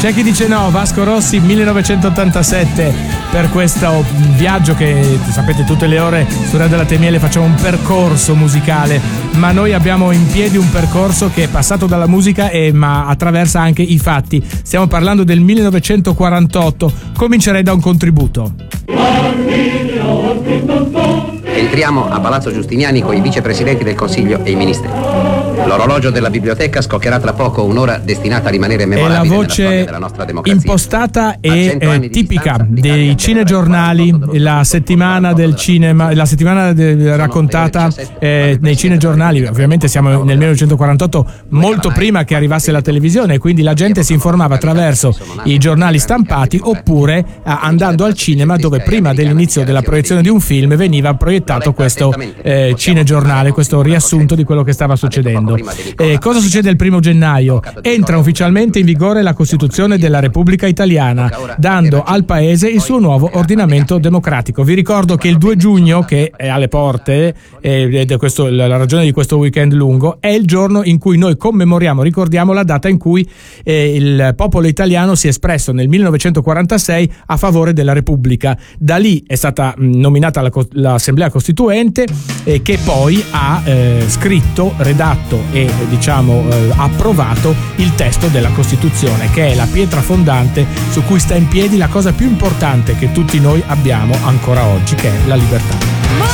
C'è chi dice no, Vasco Rossi 1987 per questo viaggio che sapete tutte le ore su Radio Latte e Miele facciamo un percorso musicale, ma noi abbiamo in piedi un percorso che è passato dalla musica ma attraversa anche i fatti. Stiamo parlando del 1948. Comincerei da un contributo. Entriamo a Palazzo Giustiniani con i vicepresidenti del Consiglio e i ministri. L'orologio della biblioteca scoccherà tra poco un'ora destinata a rimanere memorabile nella voce storia della nostra democrazia. Impostata e tipica dei cinegiornali, la settimana del cinema, la settimana raccontata nei cinegiornali. Ovviamente siamo nel 1948, molto prima che arrivasse la televisione, quindi la gente si informava attraverso i giornali stampati oppure andando al cinema, dove prima dell'inizio della proiezione di un film veniva proiettato questo cinegiornale, questo riassunto di quello che stava succedendo. Cosa succede il 1 gennaio? Entra ufficialmente in vigore la Costituzione della Repubblica Italiana, dando al Paese il suo nuovo ordinamento democratico. Vi ricordo che il 2 giugno, che è alle porte, ed è la ragione di questo weekend lungo, è il giorno in cui noi ricordiamo la data in cui il popolo italiano si è espresso nel 1946 a favore della Repubblica. Da lì è stata nominata l'Assemblea Costituente, che poi ha scritto, redatto e approvato il testo della Costituzione, che è la pietra fondante su cui sta in piedi la cosa più importante che tutti noi abbiamo ancora oggi, che è la libertà.